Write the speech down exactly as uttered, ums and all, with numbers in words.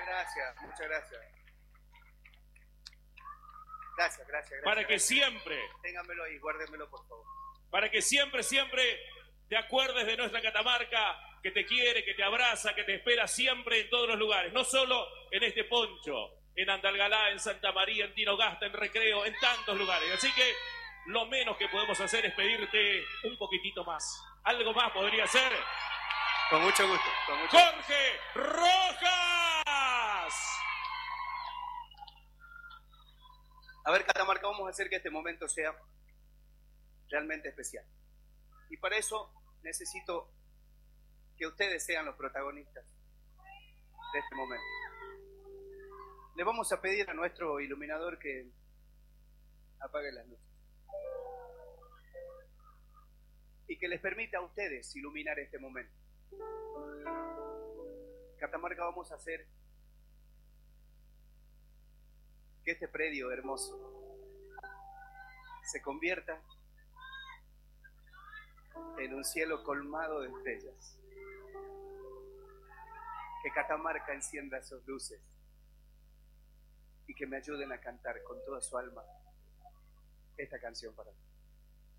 gracias, muchas gracias. Gracias, gracias, gracias. Para que gracias. siempre, Téngamelo ahí, guárdemelo, por favor. para que siempre, siempre te acuerdes de nuestra Catamarca, que te quiere, que te abraza, que te espera siempre en todos los lugares, no solo en este Poncho, en Andalgalá, en Santa María, en Tinogasta, en Recreo, en tantos lugares. Así que lo menos que podemos hacer es pedirte un poquitito más. Algo más podría ser. Con mucho gusto. Con mucho Jorge Rojas. A ver, Catamarca, vamos a hacer que este momento sea realmente especial. Y para eso necesito que ustedes sean los protagonistas de este momento. Le vamos a pedir a nuestro iluminador que apague las luces y que les permita a ustedes iluminar este momento. Catamarca, vamos a hacer que este predio hermoso se convierta en un cielo colmado de estrellas. Que Catamarca encienda sus luces y que me ayuden a cantar con toda su alma esta canción para mí.